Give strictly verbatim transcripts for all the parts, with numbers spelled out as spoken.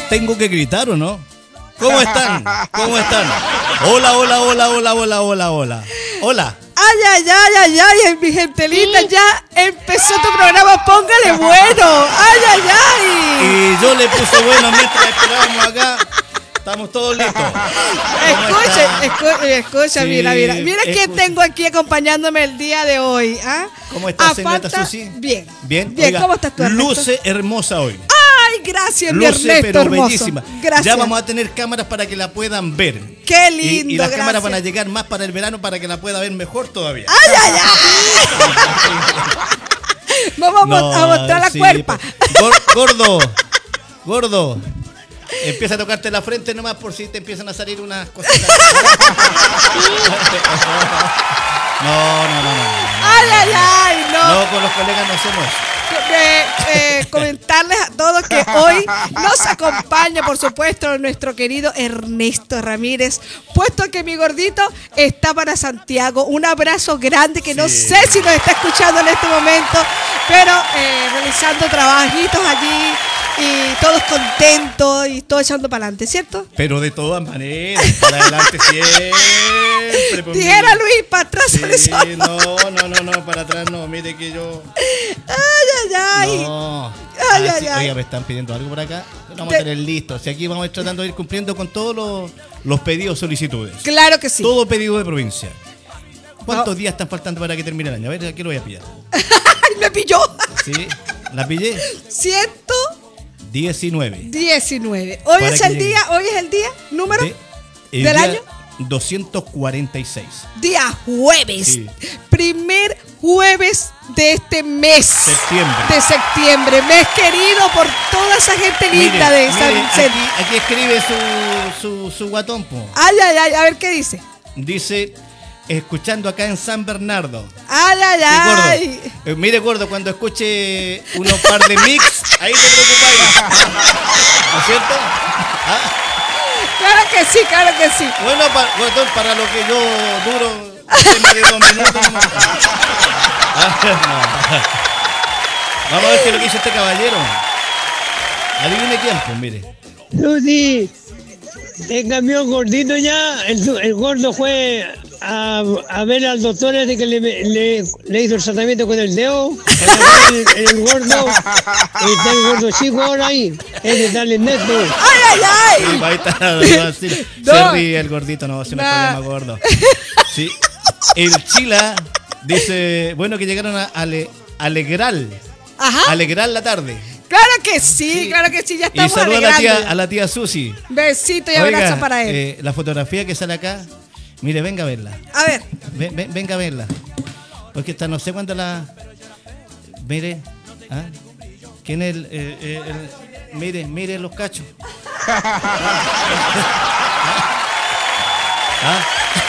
¿Tengo que gritar o no? ¿Cómo están? ¿Cómo están? Hola, hola, hola, hola, hola, hola, hola. Hola. Ay, ay, ay, ay, ay, mi gente linda, ya empezó tu programa, póngale bueno. Ay, ay, ay. Y yo le puse bueno mientras esperábamos acá. Estamos todos listos. Escucha, escucha, escucha, Sí, mira, mira. Mira quién escucha. tengo aquí acompañándome el día de hoy. ¿Ah? ¿Cómo estás, A señorita falta- Susi? Bien. Bien. Bien, Oiga, ¿cómo estás tú, Ernesto? luce hermosa hoy. Ay, gracias, mi Luce, Ernesto pero hermoso. bellísima. Gracias. Ya vamos a tener cámaras para que la puedan ver. Qué Y, lindo, y las gracias. cámaras van a llegar más para el verano para que la pueda ver mejor todavía. Ay, ay, ay. Vamos a mo- No, a mostrar la sí, cuerpa. pues. Gor- Gordo, gordo. Empieza a tocarte la frente nomás por si te empiezan a salir unas cositas. No, no, no, no. no, Ay, ay, ay, no. No, con los colegas no hacemos eso. Eh, eh, comentarles a todos que hoy nos acompaña, por supuesto, nuestro querido Ernesto Ramírez, puesto que mi gordito está para Santiago. Un abrazo grande que no Sí. sé si nos está escuchando en este momento, pero eh, realizando trabajitos allí y todos contentos y todo echando para adelante, ¿cierto? Pero de todas maneras, para adelante siempre. pues, Dijera mire. Luis, para atrás. Sí, eso. no, no, no, no, para atrás no. Mire que yo. Ay, ay, ay. No. Ay, Ah, ay, sí, ay. Oiga, me están pidiendo algo por acá. Lo vamos Te- a tener listo. Si aquí vamos a ir tratando de ir cumpliendo con todos los, los pedidos, solicitudes. Claro que sí. Todo pedido de provincia. ¿Cuántos No. días están faltando para que termine el año? A ver, aquí lo voy a pillar. Ay, me pilló. ¿Sí? ¿La pillé? ciento diecinueve. diecinueve. Hoy Para es que el llegue. día, hoy es el día número De- el ¿Del día año? doscientos cuarenta y seis. día jueves. Sí. Primer jueves de este mes. Septiembre. De septiembre. Mes querido por toda esa gente linda Mire, de San mire, Vicente. aquí, aquí escribe su, su, su guatón, po. Ay, ay, ay, a ver qué dice. Dice, escuchando acá en San Bernardo. Ay, ay, Sí, gordo. ay. Eh, mire, gordo, cuando escuche unos par de mix, ahí te preocupáis. ¿No es cierto? Ah, Claro que sí, claro que sí. bueno, pa- guatón, para lo que yo duro, tema de dos minutos. nomás. Ah, no. Vamos a ver qué es lo que hizo este caballero. Adivine quién, pues mire. Lucy, te cambió gordito ya. El, el gordo fue a, a ver al doctor ese que le, le, le hizo el tratamiento con el dedo. El, el gordo. Y está el gordo chico ahora ahí. Ese está el Ernesto. Ay, ay, ay. Sí, ahí está, así, se No. ríe el gordito, no, si no hay Nah. problema, gordo. Sí. El Chila dice, bueno, que llegaron a ale- alegrar, Ajá. alegrar la tarde. Claro que sí, Sí. claro que sí, ya Y estamos saluda a la alegrando. tía, a la tía Susi. Besito y Oiga, abrazo para él. eh, la fotografía que sale acá, mire, venga a verla. A ver. Ven- ven- venga a verla. Porque esta no sé cuándo la. Mire. ¿ah? ¿Quién es el, eh, eh, el- Mire, mire los cachos. ¿Ah?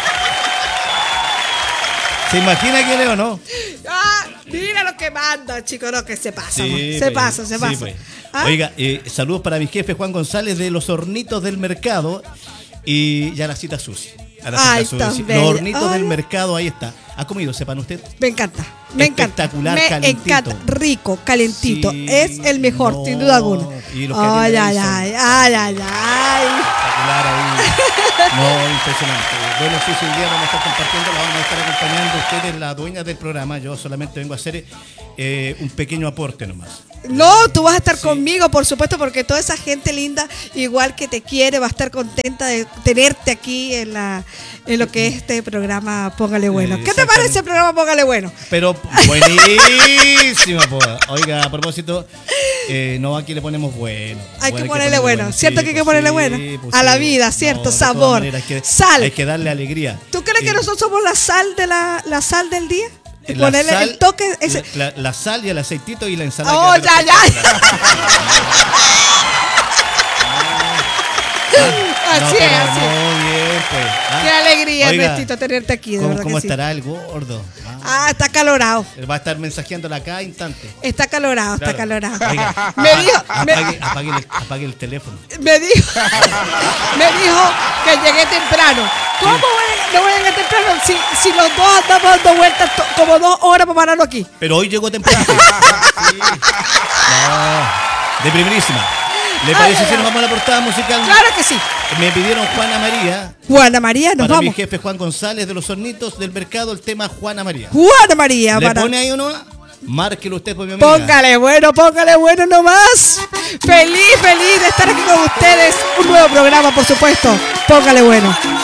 ¿Se imagina quién es o no? Ah, mira lo que manda, chicos, lo que se pasa. ¿no? Se pues, pasa, se sí, pasa. pues. ¿Ah? Oiga, eh, saludos para mi jefe Juan González de los Hornitos del Mercado y ya la cita Susi. A la Ay, cita Susi. tan bello. Los Hornitos Ay. del Mercado, ahí está. ¿Ha comido, sepan usted? Me encanta, me encanta. Espectacular, Me calentito. encanta, rico, calentito. Sí, es el mejor, no, sin duda alguna. y los que Ay, tienen ay, ahí ay, son- ay, ay, ay. Espectacular ahí. No, impresionante. Bueno, sí, sí, un día vamos a estar compartiendo, la vamos a estar acompañando. Usted es la dueña del programa. Yo solamente vengo a hacer eh, un pequeño aporte nomás. No, tú vas a estar conmigo, por supuesto, porque toda esa gente linda, igual que te quiere, va a estar contenta de tenerte aquí en la en lo que es este programa Póngale Bueno. ¿Qué te Exactamente. parece el programa Póngale Bueno? Pero buenísimo, po. Oiga, a propósito, eh, no, aquí le ponemos bueno. Hay que Bueno, ponerle bueno. ¿Cierto que hay que pues ponerle sí, bueno? pues A la sí. vida, ¿cierto? de todas Sabor, maneras, hay que- sal. Hay que darle alegría. ¿Tú crees que Eh, nosotros somos la sal de la, la sal del día? De la ponerle sal- el toque ese. La, la sal y el aceitito y la ensalada. Oh, queda ya, ya. Así No, es, pero así es. muy bien, pues. Ah, Qué alegría, oiga, Ernestito, tenerte aquí, de ¿Cómo, verdad cómo que sí. estará el gordo? Ah, Ah, está calorado. va a estar mensajeándola cada instante. Está calorado, está Claro. calorado. Oiga, Me dijo, me, apague, apague el, apague el teléfono. me dijo, me dijo que llegué temprano. ¿Cómo voy a, no voy a llegar temprano si, si los dos andamos dando vueltas to- como dos horas para pararlo aquí? Pero hoy llegó temprano. Sí. No, de primerísima. ¿Le parece si nos vamos a la portada musical? Claro que sí. Me pidieron Juana María. Juana María, nos para vamos. mi jefe Juan González de los Hornitos del Mercado, el tema Juana María. Juana María. ¿Le para... pone ahí o no? Márquelo usted, pues, mi amiga. Póngale bueno, póngale bueno nomás. Feliz, feliz de estar aquí con ustedes. Un nuevo programa, por supuesto. Póngale bueno.